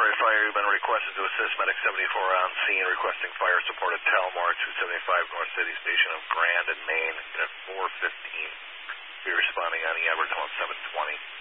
Incorporated Fire, you've been requested to assist Medic 74 on scene, requesting fire support at Talmar 275 North City Station of Grand and Main at 4:15. Be responding on the Evertone 720.